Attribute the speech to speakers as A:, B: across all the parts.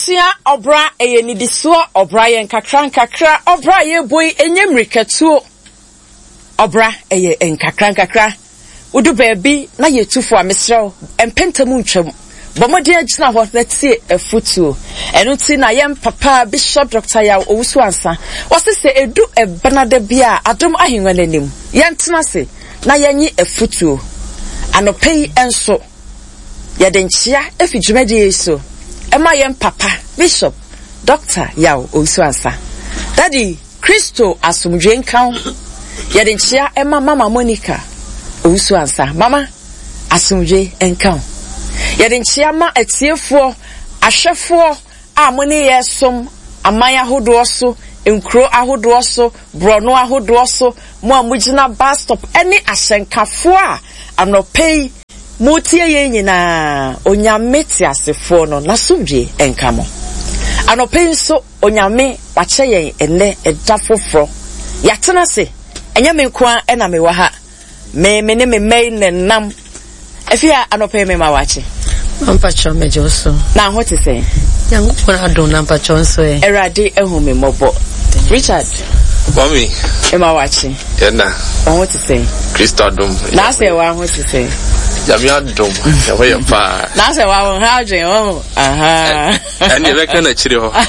A: Abusia obra eye nidiso obra ye nkakra obra ye boy enye mrikatuo obra eye nkakra udu baby na ye tufo amesrew empentamu ntwam bomode agina ho na tie afutuo eno ti na ye papa Bishop Dr. Yaw Owusu Ansa wose se edu ebenada bia adom ahenwa nanim ye ntena se na yenyi afutuo anopei enso ye denchia efidwumade yeso Emma yem papa Bishop Dr. Yaw Owusu Ansa Daddy Christo asumdwe nkan ye denchia Emma Mama Monica Owusu Ansa Mama asumdwe nkan ye denchia ma etiefo ahwefo amone yesom amaya hodo so enkro ahodo so brono ahodo so mo amugina bus stop any ahyenkafo a anopei Mutie ye nyina onyame ti asefo no nasumdwe enkamo anope nso onyame wache yen ene eda foforo yatena se enya me kwa ena me wa ha me ne me nam afia anope me ma wache
B: ampacho mejo so
A: na ho te se
B: yangu kona adon na ampacho so e
A: erade ehu me mobo Richard
C: Mommy
A: ema wache
C: yena
A: ho te se
C: Christo dom
A: na se wa ho te se
C: Jamia dom ya we pa
A: na se wa won ha dwen oh aha
C: ani reka na chiri ho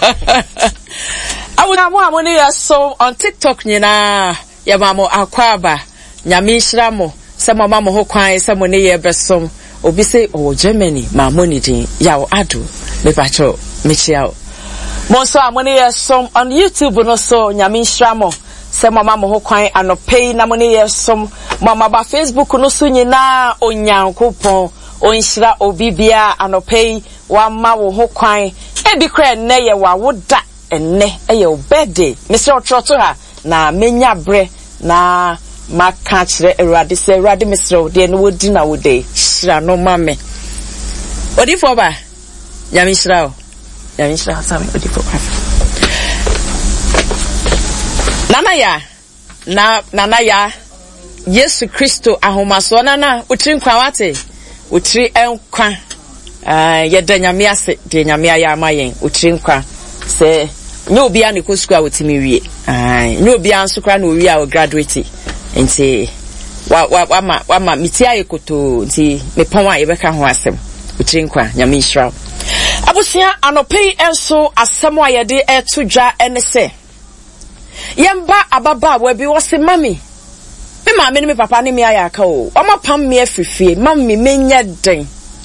A: awuna mo amone yaso on TikTok nyina ya mamo akwaba nyame nhyiramo se mama mo ho kwan se mo ne ye besom obi se o Germany ma money din yawo ado me pacho me chiao mo so amone yaso on YouTube no so nyame nhyiramo se mama mo ho kwan anopei na mo ne yasom mama ba Facebook no so nyina onyankopon onhyira obibia anopei wa ma wo ho kwan ebi kra ne ye wa woda enne eye obede Mr. Otroto ha na menya bre na maka kire Erade se Erade Mr. de no wodi na wode hira no mame odifo ba nyame hira o nyame hira sam odifo nana ya Yesu Kristo ahomaso na utri nkwa wate utri enkwa yeda nyame ase de nyame ya amayen utri nkwa se nyo bia ne kosuku a wotimi wie nyo bia nsukra na owie a graduate nti wa mitia yekoto nti mepon a yebeka ho asem utri nkwa nyame Israel abusia anopei enso asem a yede etodwa enese yemba ababa we bi wose mami me mama ni me papa ni me ayaka o omapam me afifie mami menya den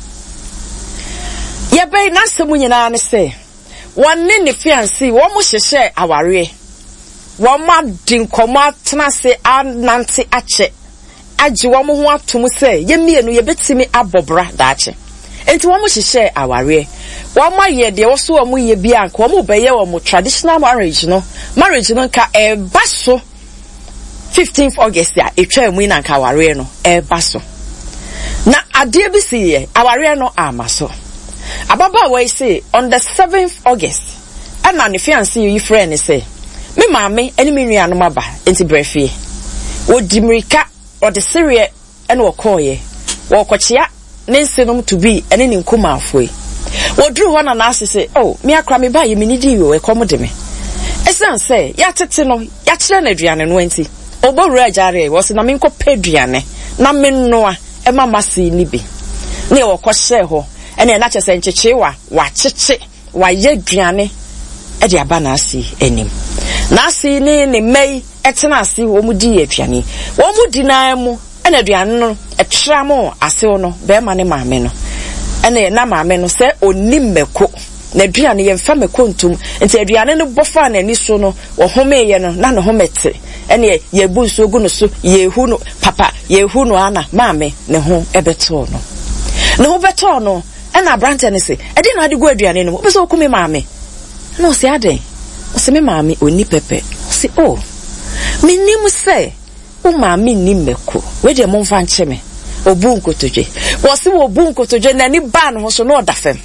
A: yebe na asem nyina ne se wonne ne fiancé wo mo hyehye aware wo ma din koma tena se anante ache agi wo mo ho atom se yemienu yebetimi abobra daache enti wo mo hyehye aware wo ma ye de wo so wo mo ye bia anka wo mo beye wo mo traditional marriage no nka baso 15th August ya etwa mu na nka aware no baso na ade bi si ye aware no amaso ababa we say on the 7th August ana ne fiancé yi friend say me mama eni me nua no maba enti brefie wo dimirika o de serie ene wo koye wo kochia ne nsenom to be ene ne nkoma afoi wo dru ho na asese oh me akra me ba ye me nidi we kom de me esan say ya tete no ya kire na aduane no enti oboru ajare wo se na me nko peduane na me noa e mama si ni bi ne wo kohye ho ene na chese nchechewa wa cheche wa yeduane e de aba na asi enim na asi ni ne mei etena asi wo mudi aduane wo mudi na mu ene aduane no etra mo ase wo no be ma ne maame no ene na maame no se onimeko na aduane ye mfa meko ntum enti aduane no bofa na ni so no wo home ye no na no homete ene ye bu nso gu no so ye hu no papa ye hu no ana maame ne ho ebeto no ne ho beto no ena brante ne se edi na ade go aduane no obi so kumi maame no se ade o se me maame oni pepe o se oh minim se o maame ni meko we de mo mfa nche me obu nkotoje wo se wo obu nkotoje na ni ba no so no odafem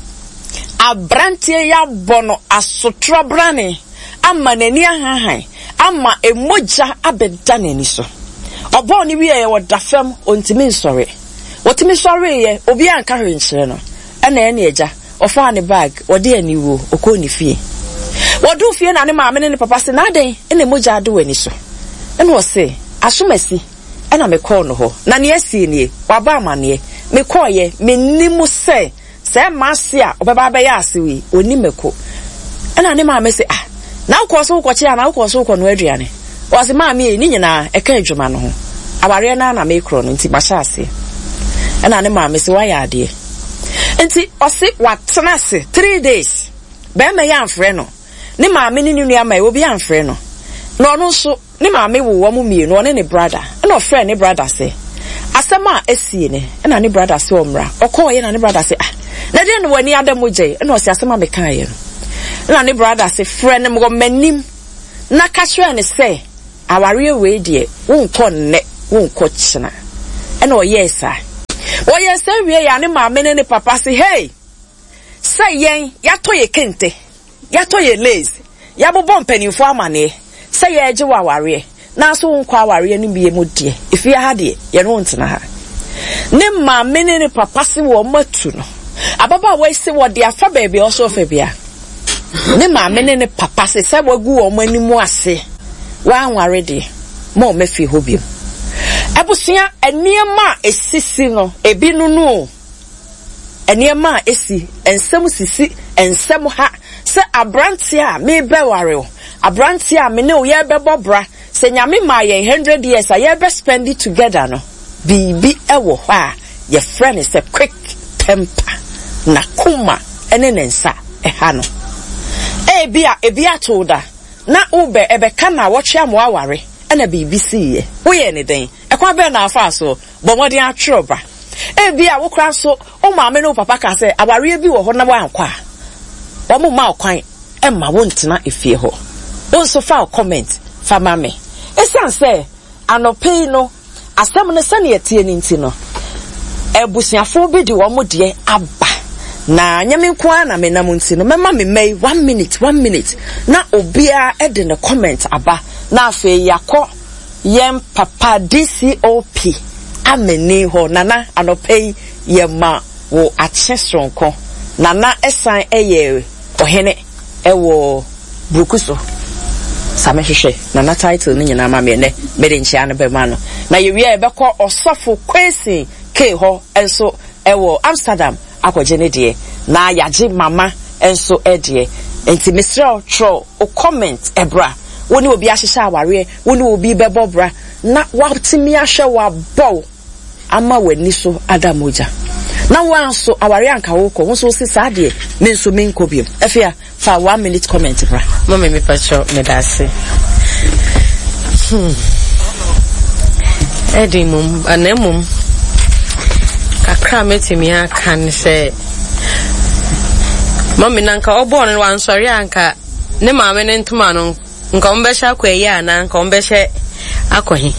A: abrante ya bono asotro brane ama nani ahahan ama emoja abeda nani so obo ni wie ye wodafem ontimi nsore wotimi sore ye obi anka hwenkyere no ena ene eja ofa ne bag odi aniwo okọ ni fie wodu fie na ne maame ne papa se na den ene moja ade wani so ene wo se asomasi ena me call no ho na ne asie nie waba amane me call ye me nimu se maase a obeba be ya ase wi oni meko ena ne maame se na ukọ so ukọ chi na ukọ so ukọ no aduane wo se maame ni nyina eka adwuma no ho aware na me kro no nti ba sha ase ena ne maame se wa ya ade nti osi watena se 3 days be me ya amfre no ne maame ni nua ma obi amfre no no no so ne maame wo mu mie no ne brother na ofre ne brother se asema esie ne na ne brother se omra okoye na ne brother se na de no wani adamoje na osi asema me kan ye no na ne brother se friend mo manim na ka hwe ne se aware we de wonko nne wonko china na oyesa oyesa wie ya ne maame ne papa se hey say yen yato ye kente yato ye lazy yabobo mpanimfo amane say ye je waware na so wonko aware no biye mu de ifia ha de ye no ntena ha ne maame ne papa se wo matu no ababa we se wo de afa ba bia oso fa bia ne maame ne papa se wagu wo manimu ase wa anware de mo mefi ho biem abusia eniema esisi no ebi nunu eniema esi ensem sisi ensem ha se abrantia me beware abrantia me ne o ye bebobra se nyame ma ye 100 years a ye be spend it together no bibi ewo ha ye friend is a quick temper na kuma ene nensa ha no ebi atoda na ube ebeka na woche amwaware ena BBC ye wo ye ne den ekwa be na afa so bomodi atroba ebia wo kra so o maame no papa ka se aware bi wo ho na wankwa wo mo ma okwan emma wo ntena efie ho wo so fa comment fa mame esan se anope no asem ne sane etie ni ntino ebusiafo bi di wo mo de aba na nyame kwa na menam ntino mema me mai 1 minute na obia e de ne comment aba na afi yakọ yem papa DCOP ameni ho nana anope yema wo achesronko nana esan eye ohene ewo brukuso samehwehwe nana title ni nyina ma me ne mede nchia ne be ma no na yewie ebekọ osofo kwesi ke ho enso ewo Amsterdam akọjene de na yaje mama enso edie enti Mr. Tro o comment ebra woni obi ahihya aware woni obi bebobra na watimi ahwe wa bow ama wani so adamoja na wanso aware anka woko wonso sisa de me nso me nkobiem afia fa 1 minute comment bra
B: mama me pacho me dase edimum anemum kakra metimi aka ne se mama nanka obo no wansori anka ne maame ne ntoma no nka ombesha akwaye ana nka ombeshe akwahi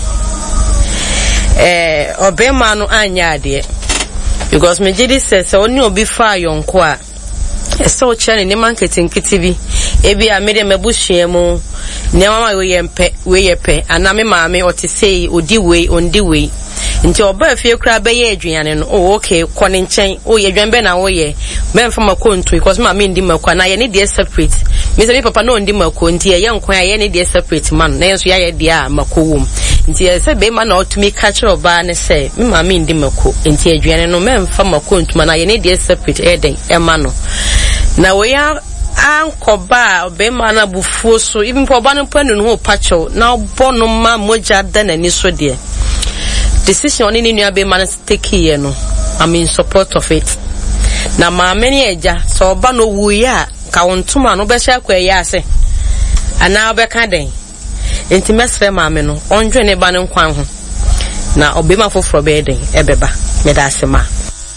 B: obema no anya ade because me jidi se oni obi fa yonko a ese o chane ne marketing kitibi ebi a me de mabusua mu ne mama we yepe ana me maame o te sei odi we ondi we nti oba fie kra be ye aduane no oh okay kone nchen oh ye dwan be na wo ye be mfa makonto because maame ndi makwa na ye ne dey separate me say papa no ndi makwa nti ye nkwan ye ne dey separate man na yenso ye dey a makowum nti ye say be ma na otumi catch oba ne say me maame ndi makwa nti aduane no me mfa makonto man na ye ne dey separate e den e ma no na we ya ankoba be ma na bufuo so even for ba no panu no pacho na obo no ma moja da na ni so de decision ni nua be man take here no I'm in support of it na ma many eja so ba no wuye a ka wontuma no be sha kwa ya ase ana obeka den enti mesre ma me no onjwe ne ba ne nkwan ho na obema foforo be den ebeba me da ase ma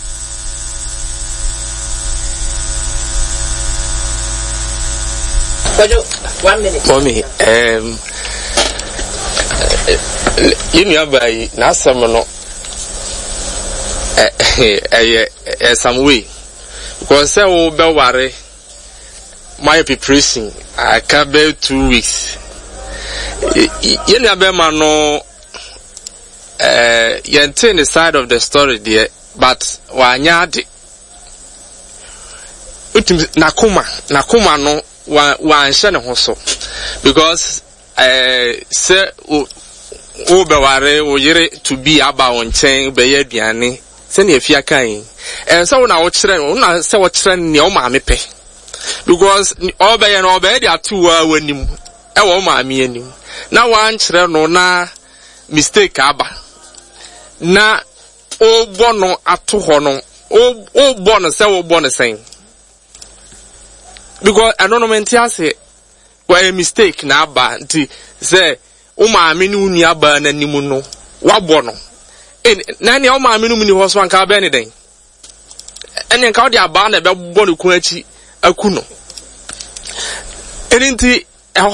A: Kojo 1 minute
C: mommy you know by na some no some way because say we be worry my preparation I can be 2 weeks you know be man no you enter the side of the story there but wanya de utim nakoma no wa nhye ne ho so because say o beware o yere to be aba won chen be ye aduane se ne afia kan so wo na wo kire wo na se wo kire ne o ma mepe because all be no be dey atu wanim e wo ma me anim na wan kire no na mistake aba na o bono ato ho no o bono se wo bono sen because I don't know say why a mistake na aba nti say o ma me ni uni aba na nimu no wa bono na ne o ma me no ni ho so anka ba ne den ene nka o de aba na be bono ku achi aku no enti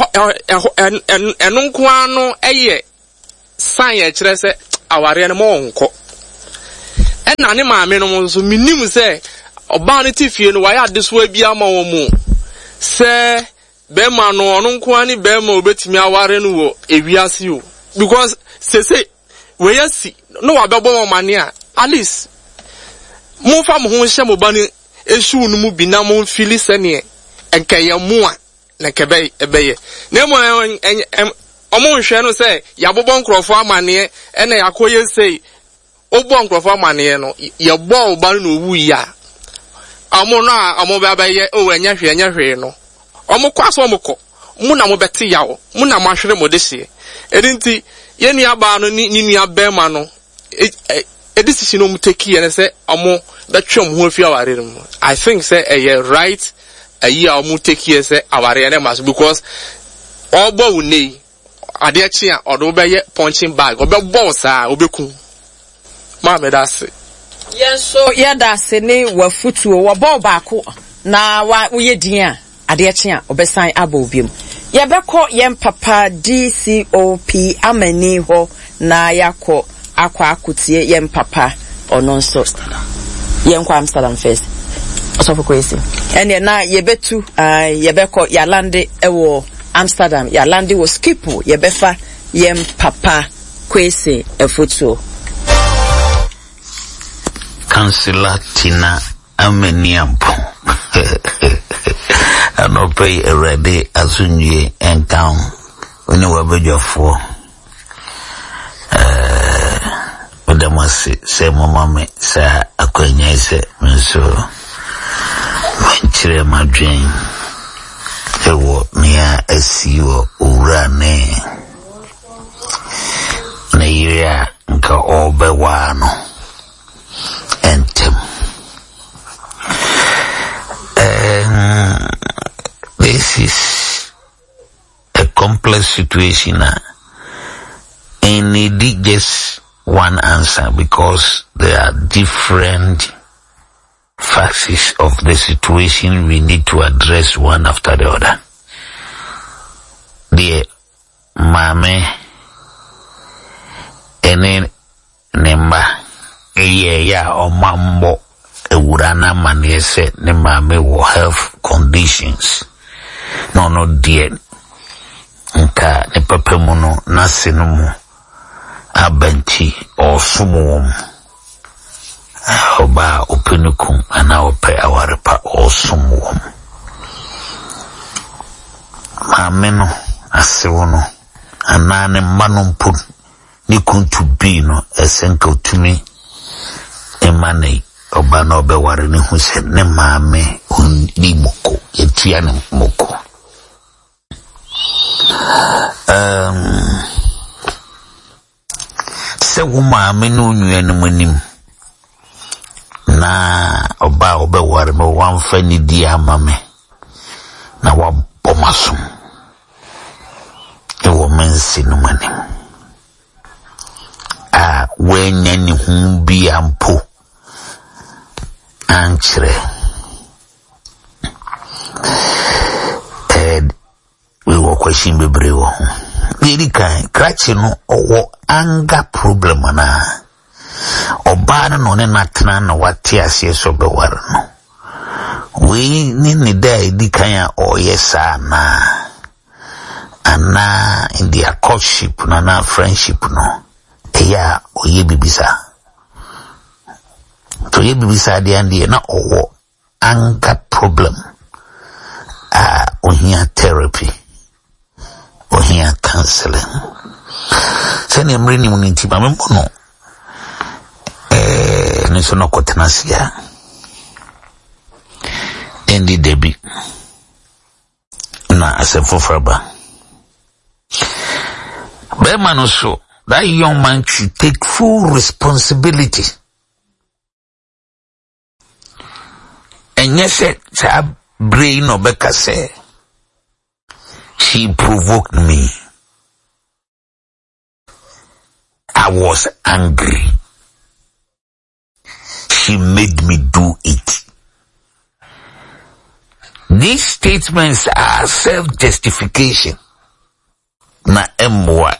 C: eno nko ano eye san ye kire se aware ne mo nko ena ne ma me no so minim se oba ne tifie no wa ya de so abia ma wo mu se be ma no ono nko ani be ma obetimi aware no wo ewiase o because say we yasi no wa be bo ma ne a at least mo fa mo ho hye mo ba ne esu no mu bi na mo fili se ne enkaye mu a na kebe ebeye na mo omo nhwe no se ya bobon nkrofo amane e na yakoye sei ogbo nkrofo amane no ye bo ba no wu ya amo na amo ba ba ye o enya hwe no omo kwaso omo ko mu na mo beti yawo mu na mo ahwere mo dehye edinti ye nua ba no ni nua ba ma no edisi no mu teki ye se omo betwem ho afi aware no I think say right year omo teki ye se aware na mas because obo wunei ade achi a odo be ye punching bag obebo sa obeku ma me da se
A: yes so ye da se ni wafutuo wo ball baako na wa ye din a ade achi a obesan aba obiem ye beko ye papa DCOP amani ho na yakọ akwa akotie ye papa ono nso ye nkwa Amsterdam first so for kwesi ene na ye betu ye beko ya lande ewo Amsterdam ya landi wo skipu ye befa ye papa kwesi efutuo
D: Councillor Tina Ameniampo anope erede asunye enkan oni wabejofo odamasi se momame sa akwanya se nso menchire madwen ewo mia asiwo urane na yia nka obewa no entem this is a complex situation and it need just one answer because there are different facets of the situation we need to address one after the other. The mame ene nemba ya o mambo ewurana maniese ne mame wo health conditions no dear nka ne papa mu no nasenu mu abanti osumum oba openukum ana ope awarepa osumum mame no asewo no anane manumpu ni kuntu bi no esenka otumi emane oba no be ware ne hu se ne mame ni moko etia ne moko se wo mame no nua no manim na oba obe ware me wan fa ni di amame na wa bomasum e wo mensi no manim wenya ni hu bi ampo anchre we were question bebre wo really kan krachi no owo anger problem na oba no ne natna na wate ase so be war no we ni dai di kan o yesa na ana in their courtship na friendship no ya oye bibisa to ye bibisa de ande na owo anger problem, ohia therapy, ohia counseling. Send him bring him into my no. Niso no kotenasia. Endi Debbie. Na asefo fraba. Beman also, that young man should take full responsibility. And yes, her brain Obeka say, she provoked me. I was angry. She made me do it. These statements are self-justification. Na emwa.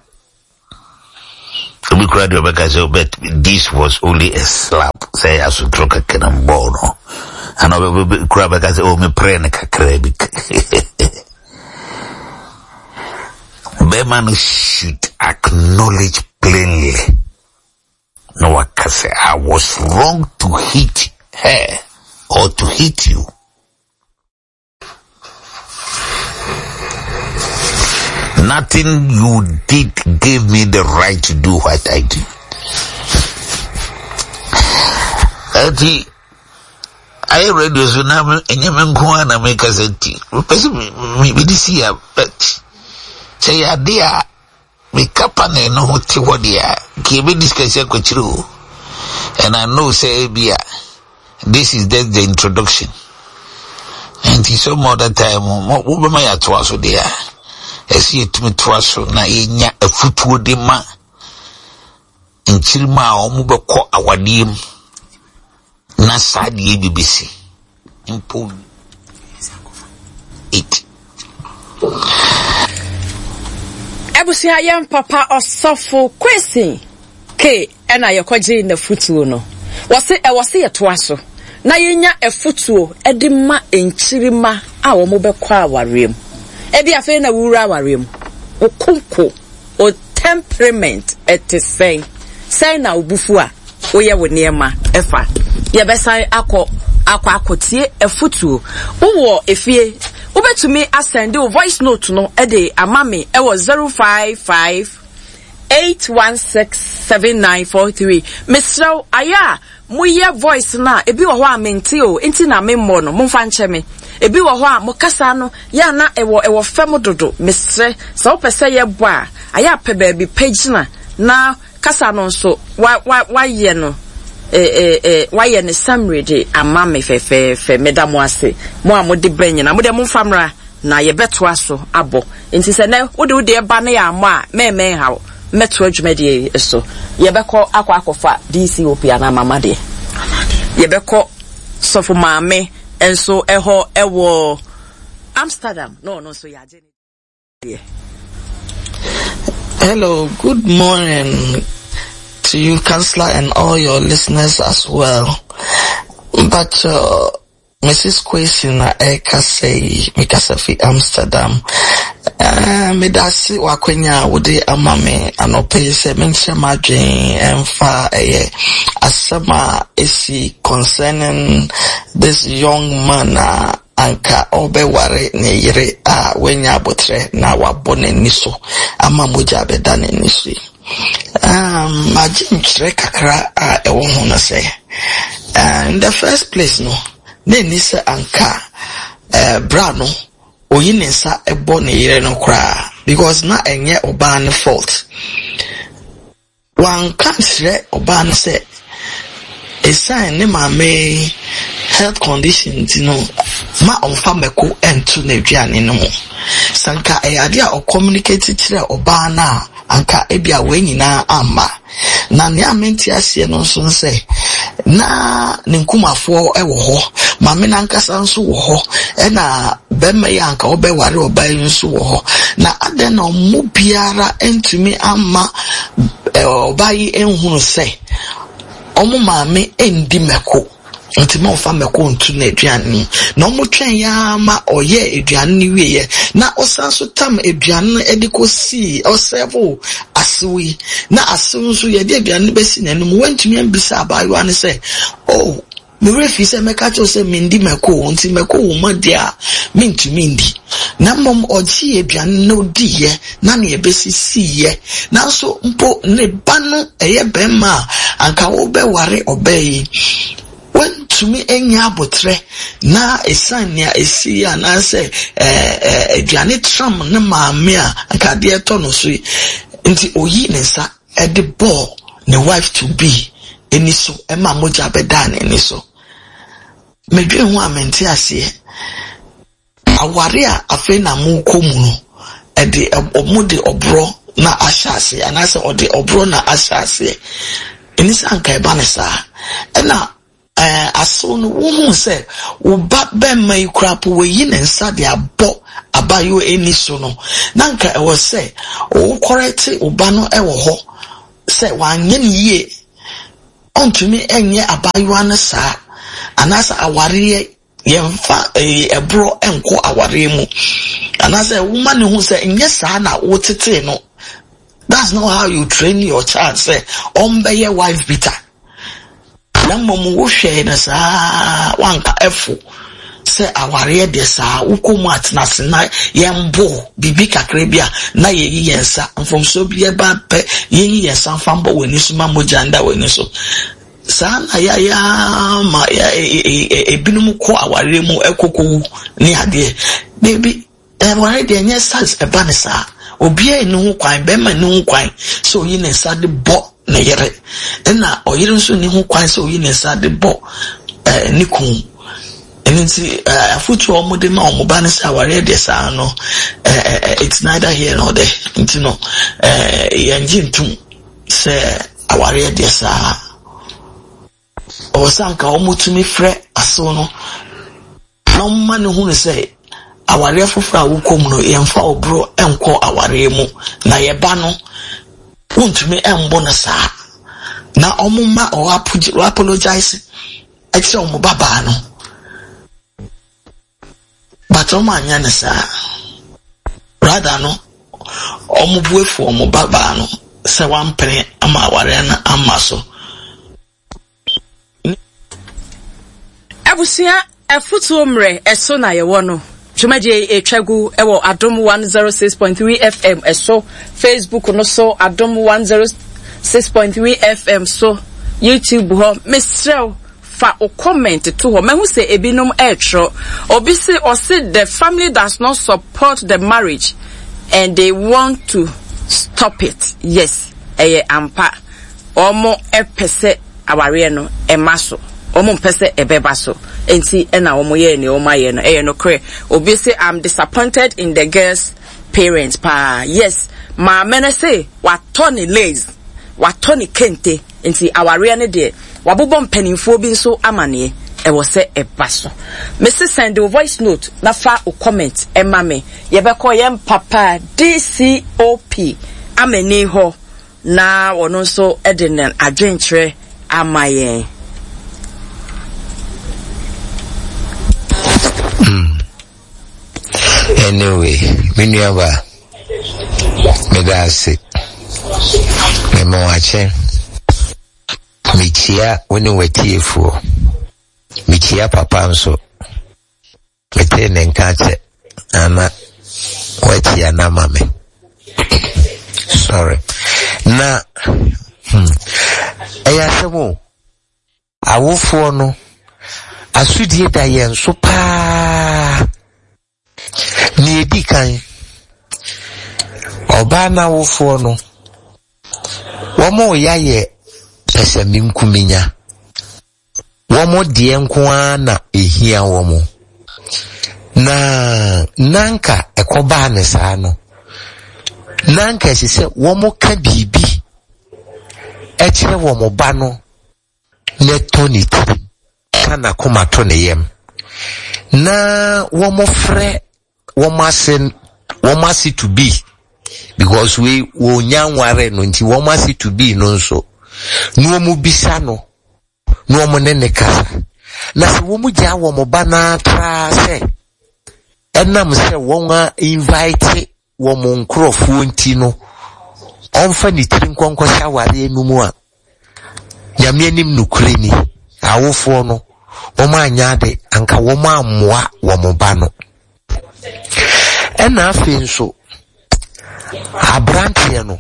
D: But this was only a slap. Say I should throw a cannonball. And I will grab a gas. Oh, me pray na kakrebi. Beman should acknowledge plainly. No, I can say I was wrong to hit her or to hit you. Nothing you did gave me the right to do what I did. I read the tsunami and Yamankuana make us a tea. Maybe this year, but say, dear, me kapane no hoti wadia. Give me this case true. And I know, say, this is just the introduction. And it's some other time, what my at was there. Esi etumi toaso na yenya afutuo de ma nchirima a omubekọ awadiem na sadie bibisi impo it
A: Ebusi ayem papa osofo kwesi ke ena yekoje na futuo no wose ye toaso na yenya afutuo ede ma nchirima a omubekọ awarem ebi afi na wura warem okunko o temperament say na obufu a oye wo niema efa ye besan akotie efutuo wo efie obetumi asende o voice note no e de amame e wo 055-816-7943 Mr. Aya muye voice na ebi wo ho amenti o enti na memmo no momfa nche me ebi wo ho a mokasa no ya na ewo fem dodo mesre so opese ye bo a aya pe ba bi page na kasa no so wa ye no wa ye ne summary de amame fe medamo ase mo a mo de banyina mo de mo famra na ye beto aso abo enti se na wo de e ba na ya mo a me hawo meto adwumade so ye beko akwakofa DCOP na mama de ye beko sofo maame enso ewo Amsterdam no so ya jeni.
E: Hello, good morning to you, Counselor, and all your listeners as well. But Mrs. Kwesina Eka say Mikasafi Amsterdam. Medasi wakwenya wode amame anope se menche madwen emfa asama esi concerning this young man anka obeware ne yire a wenya botre na wabone niso ama moja beda ne niso majin kire kakra a ewo ho na say in the first place no ne nisa anka brano oyinensa ebo ne yire no kra because na enye oba ne fault wan kan sire oba ne say a sign ne mame health conditions ma onfa meko entu na aduane no mo sanka ade a o communicate kire oba na anka ebia wenyina ama na ne amenti ase no so nse na ninkumafo ewo ho mame na nkasa nso wo ho na bema ya anka obeware oba nso wo ho na ade na mo biara entumi ama oba yi enhunu se omo mame endi meko ntima ofa meko ntu na aduane na omo twen ya ma oye aduane wiye na osanso tam aduane edikosi osevo aswi na asunso ye de aduane besi na num wantumi ambisa abayo ane say oh me refi se me ka cho se mindi meko nti meko wo ma dia mintu mindi na mom oji aduane no di ye na ne ebesisi ye na so mpo ne ba no eye be ma anka wo be ware obey when to me enya abotre na esania esi ya na se aduane tram ne maame a anka de to no so nti oyi ne sa e de ball ne wife to be eni so e ma moja be dan eni so medwe ho amenti ase aware a afi na mu komu no e de omode obro na ashase anase ode obro na ashase eni sa anka e ba ne sa na aso no wo se wo ba be mai krapo we yi ne nsa de abo abayo eni so no nanka e wo se wo correct oba no e wo ho se wanye ne ye ontumi enye abayo an sa anasa aware yemfa ebro enko aware mu anasa woman who say enye sa na wo tete no. That's not how you train your child. Say be your wife beater na mom wo hwe na sa wanka efu se aware de sa ukomu atnase na yembo bibi kakra bia na yeyi yensa mfom so bia ba pe yeyi yensa fambo woni so ma mojanda woni so sa na ya ma ya ebinum ko aware mu ekokowu ni ade baby aware de nya sas eba ne sa obi enu ho kwan be ma nu kwan so yi ne sa de bo na yere na oyire nso ni ho kwan so yi ne sa de bo ni kun enti afutu omode ma omoba ne sa ware de sa no it's neither here nor there enti no yanjintum se aware de sa o sanka omutumi frɛ aso no no man hu ne se aware fofra wo kom no yemfa obro enko aware mu na yeba no untumi embo na sa na omuma o apologize ekse omo baba no but omo anya na sa rather no omo buefu omo baba no se wampere ama aware na amaso
A: abusia efutu omre eso na yewo no Jumaje etwagu ewo Adom 106.3 FM eso Facebook no so Adom 106.3 FM so YouTube ho mesrew fa o comment to ho mehu se ebinom etro obi se o say the family does not support the marriage and they want to stop it. Yes, ampa omo epese aware no emaso omo mpese ebebaso enti ena omo ye ne omo ye no no kre obi say I'm disappointed in the girl's parents pa. Yes, ma mene say watoni lays watoni kente enti aware ne de wabobom mpanimfo bi nso amane e wo se ebaso Mrs. send the voice note na fa o comment ema me ye be call yem papa DCOP amani ho na wono nso edenen adwenkyere amaye.
D: Anyway, Minyaba Medasi Memoache Michia wini wetifu Michia papanso Metene nkate Ana Wetia na mame Sorry Na Eyasemu Awufu ono Asudie da yen super ni edi kan oba na wofo no womo yaye pese minkuminya womo die nko na ehia womo na nanka ekoba ne saa no nanka sise womo ka bibi ekire womo ba no ne toniti kana kuma to ne yem na womo frɛ womasi to be because we nyanware no nti womasi to be no nso no mu bisa no no mo ne kasa na se womu gya womo bana tra se enam se wonga invite womo nkrofo nti no onfa ni tiri nkonko shaware enu mu a nyame anim nukure ni awofo no
F: woma anyade anka woma amoa womoba no ena afi nso abrante no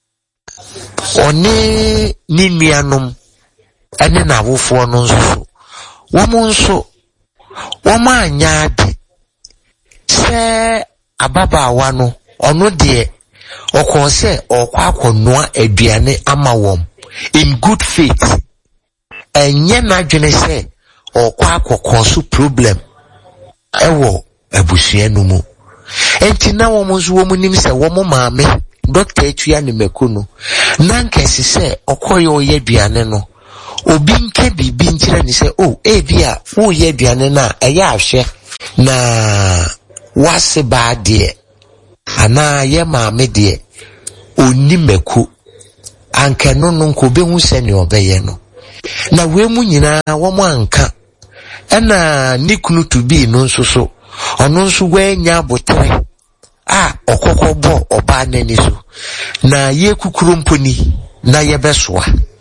F: one ni nuanom ene na awofo no nso womo nso woma anyade se ababaawa no ono de okose okwakonoa aduane ama wom in good faith enye na dwene se okwakokoso problem ewo abusua no mu enti na wom nso wom nim se wom maame doctor etua ne mekuno na nkesi se okoye oye aduane no obi nke bibi nkyere ni se bia wo ye aduane na eye ahwe na wase ba de ana ye maame de oni meku anka no nko be hu se ne obeye no na we mu nyina wo mo anka ena nikunu to bi no nso so ono nso wanya botere okokobo oba nani so na ye kukuru mponi na ye besoa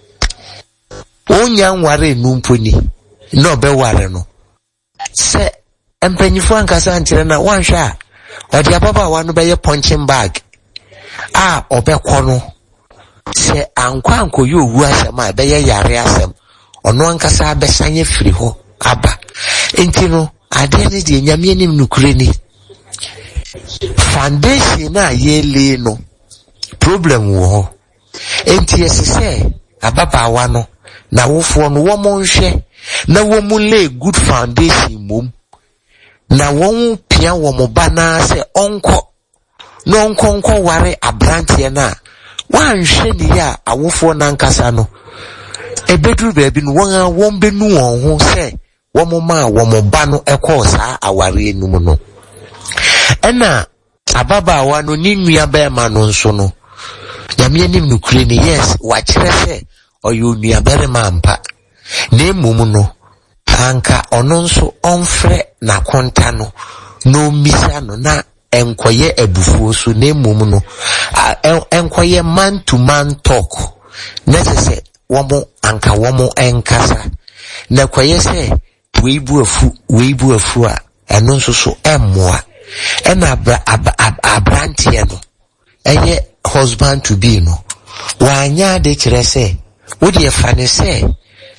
F: onya nware numponi na obeware no se empanyifo ankasa ankyere na wanhwa odi ababa wanu beye punching bag obekọ no se anko yo wu asem a beye yare asem ono ankasa abesanye firi ho aba enti no ade ne de nyame anim nukure ni foundation na yele no problem wo ho enti yesese ababa wanu na wofo no wo mo nhwe na wo mu lay good foundation mom na won pia wo mo bana se onko no onko ware abrante na wanhwe ni ya awofo na nkasa no ebeduru baabi no won benu won ho se wo mo ma wo mo ba no ekosa aware enum no ena ababaawa no ni nua ba ma no nso no nyame anim no kure ni yes wa kire se oyo nua bere ma mpa na emum no anka ono nso onfre na konta no no misa no na enkoye ebufuo so na emum no enkoye man to man talk necessary womo anka womo enkasa na koye se weibu afu a eno nso so emmoa ena abrantie no eye husband to be no wanya de kire se wodi efane se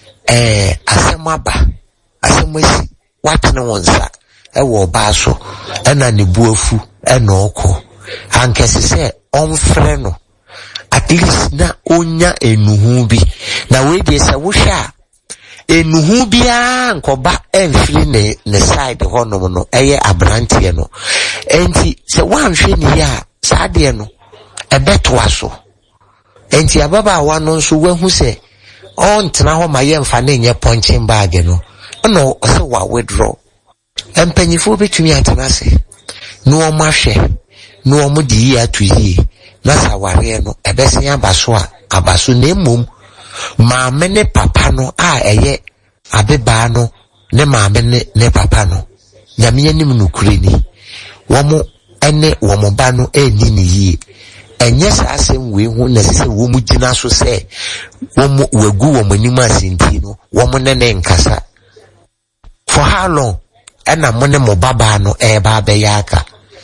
F: asemaba asemasi watene wonsa ewo ba so ena ne buafu ena oko ankese se onfre no at least na onya enuhu bi na we de se wo hwa enuhu bia nkoba enfiri ne side honom no eye abrantie no enti se wanhwe ni ya saade no ebeto aso enti ababa wano nso wahu se ontena ho ma ye mfa na nye punching bag no no se wa withdraw empanyifo betumi antena se no omahwe no omudi yi atuyi na saware no ebesen abaso na emum maame ne papa no eye abeba no ne maame ne papa no nyame anim no kure ni womo ene womo ba no eni ni yi enye sa asem we hu na se wo mu gina so se womo wagu wo manim asenti no womo ne nkasa for how long ena mo ne mo baba no ba ya aka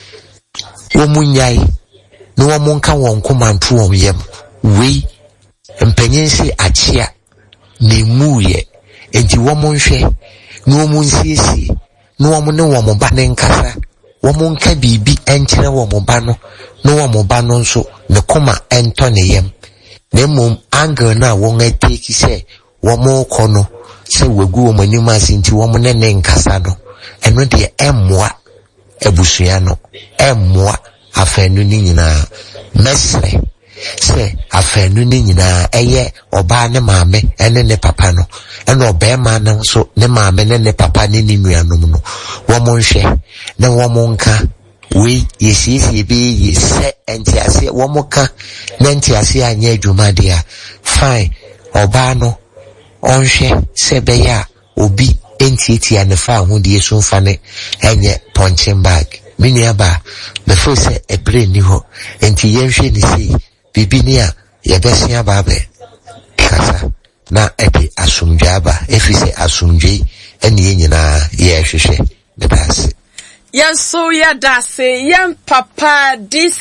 F: womo nyai no womo nka won komanto won yem we empenyense achia ne muye enti womo nhwe no womo nsiesie no womo ne womo ba ne nkasa womo nka bibi enkyere womo ba no no womo ba no nso ne koma ento ne yem ne mum angle na won ateki se womo kono se wagu wo manim asinti womo ne nkasa no eno de emmoa ebusua no emmoa afanu ni nyina mesre se afanu ni nyina eye oba ne maame ene ne papa no ene obema na nso ne maame ne papa ne nuanom no womo nhwe na womo nka we yesisi bi yese entiase womo ka na entiase anya adwuma dia fine oba no onhwe se beya obi entieti anefa ho de so mfa ne enye punching bag miniaba before se ebre ni ho enti yenhwe ni sei bibi ni a yebesia ba be kasa na edi asumdwe aba efise asumdwe eni nyina ye hwehwe medase
A: yan so ya dase yan papa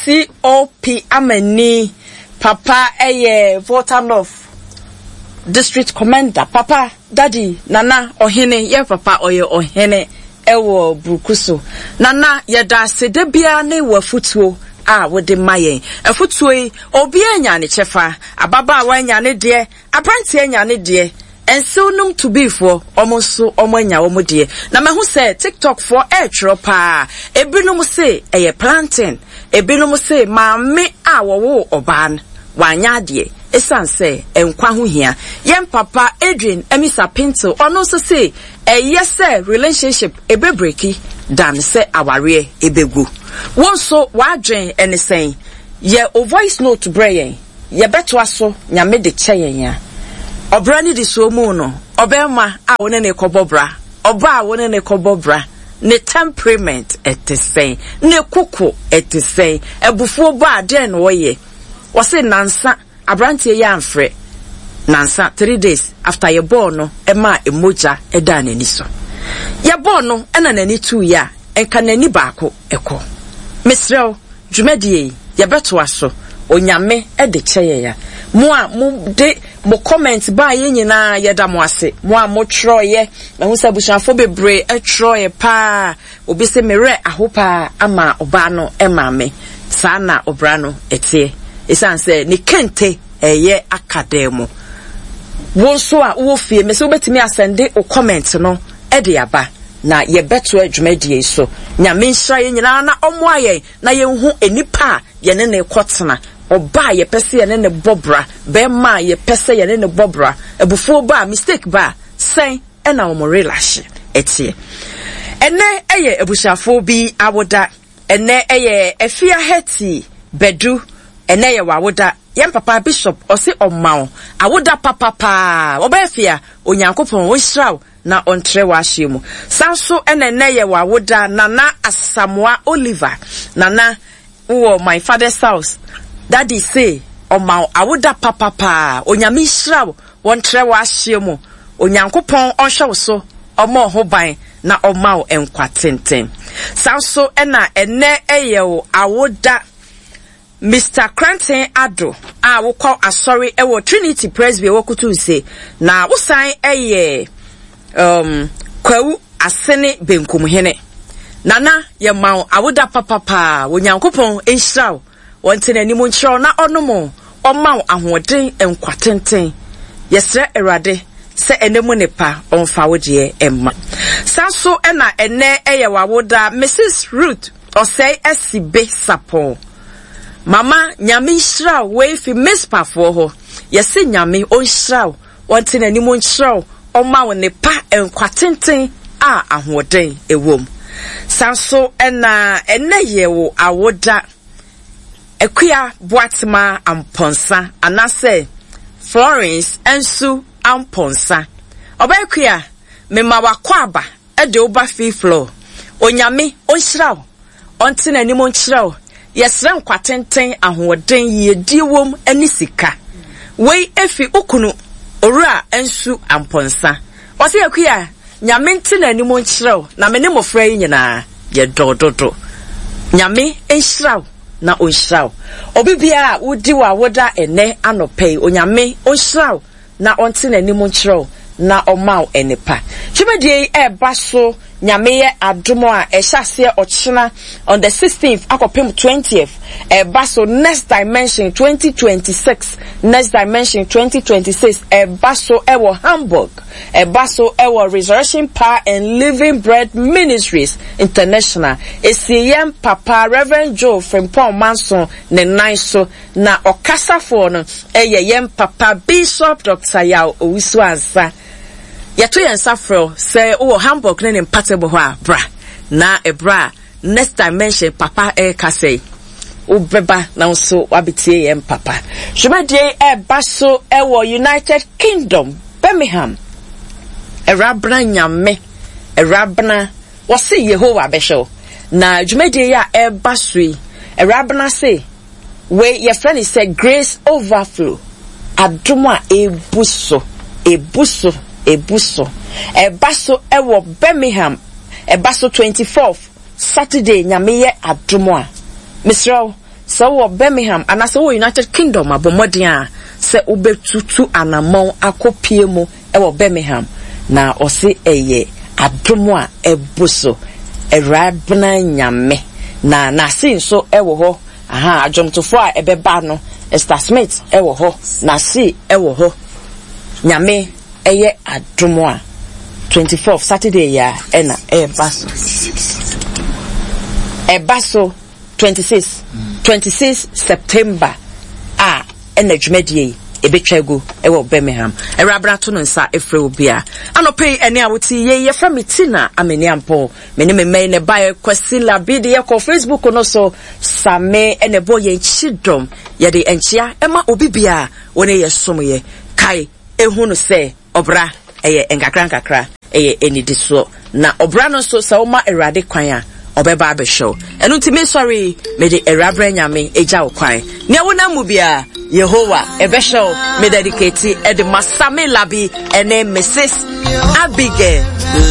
A: DCOP Amani papa Volta North District Commander papa daddy nana ohene ye papa oye ohene ewo Bukuso nana ya dase de bia ne wafutuo wode mayen afutuo yi obi anya ne chefa ababa wanya ne de apranti anya ne de enso num to be for omonso omanya omode na mehu say TikTok for pa ebinom say eye planting ebinom say maame wo oban wanya de esan say enkwa ho hia yem papa Adrian Emisa Pinto ono so say yes relationship breaki dan say aware ebegu won so wadwen ene sen ye o voice note brayen ye beto aso nyame de kyeyen ya obra ni di so mu no obema a woni ne kobobra oba a woni ne kobobra ne temperament etesen ne kuku etesen ebufu ba den no ye wo se nansa abrantie ya amfre nansa 3 days after ye born no ema emoja eda nani so ye born no ena nani 2 ya enka nani baako eko mesrew dwumadie ye beto aso onyame ede kyeye ya mo a mo de mo comment ba ye nyina ye da mo ase mo a mo troye me hu sabushafo bebre troye pa obi se mere ahopa ama oba no emame sa na obra no etie esan se ni kente eye akademo won so a wo fie me se obetimi asende o comment no ede aba na ye beto adwumadie so nyame nhra ye nyina na omo aye na ye hu enipa ye ne ne kotena oba ye pese ye ne bobra be ma ye pese ye ne bobra ebufo ba mistake ba sen ena omo relash etie ene eye ebushafo bi awoda ene eye efia heti bedu ene ye wawoda yem papa bishop ose omao awoda papa obefia onyankopon wo hiraw na ontre wa hyiemu sanso ene ye wawoda nana Asamoah Oliver nana wo my father's house daddy say omao awoda papa onyame hiraw wontre wa hyiemu onyankopon onhwe so omo ho ban na omao enkwa tenten sanso ene eyewo awoda Mr. Cranton Ado wo call asori ewo Trinity Presby wokutu se na wosan kwawu asene benkum hene nana ye mawo awoda papa wonyankopon enhiraw wonte nani mo nhiraw na onomo omawo ahoden enkwatenten yesre erade se enemu nepa onfa wodie emma sanso ene wawoda Mrs. Ruth osei esibe sapon mama nyame nhiraw we fi mispafo ho yesi nyame onhiraw wonte nani mo nhiraw omawo nepa enkwatenten a ahoden ewom sanso ene yewo awoda Ekuya Boatma Amponsa anase Florence ensu Amponsa oba ekuya mema wakwaba ede oba fi floor onyame onhiraw onte nani mo nhiraw yesre nkwatenten ahoden yediwom anisika wei efi ukunu owura ensu Amponsa ose ekuya nyame nte nani mo nhiraw na me ne mofra yi nyina ye dododo nyame enhiraw na onhiraw obibia wudi wa woda ene anopei onyame onhiraw na onte nani mo nhiraw na omaw enepa chibedie baso nyame ye adomo a ehase ochina on the 16th akopem 20th baso next dimension 2026 next dimension 2026 baso ewo Hamburg baso ewo Resurrection Power and Living Bread Ministries International esiyem papa Reverend Joe from Paul Manson ne naiso na okasafo no yem papa Bishop Dr. Yao Owusu-Ansah yato yensafro say Hamburg ne impatable ho bra na ebra next dimension papa kase ubeba na so wabitie yem papa shubadie baso ewo United Kingdom Birmingham erabna nyame erabna wose Yehovah besho na dwumadie ya basui erabna say we your friend is say grace overflow adoma ebuso Ebaso ewo Birmingham Ebaso 24th Saturday nyame ye adomo a Mr. So wo Birmingham and so United Kingdom abomodin a se obetutu anamon akopie mu ewo Birmingham na osi eye adomo a ebuso erabna nyame na sin so ewo ho aha adwomtofo a ebeba no Esther Smith ewo ho na si ewo ho nyame eye adomo a 24th Saturday ya ena ebaso 26 September ena dwumadie ebetwago ewo Birmingham erabra to no nsa efre obia anopei ene awoti ye fra metina ameni ampo meni me ne bae kwasila bidi ye ko Facebook no so same ene boye chidom ye de enchia ema obibia woni ye somye kai ehunu se obra eye enkakra eye enidiso na obra no so sa oma erade kwan a obeba abehyew enu ntime sorry me de erabra nyame eja okwan ne wona mu bia Yehovah ebehyew me dedicate ed masame labi ene Mrs. Abigail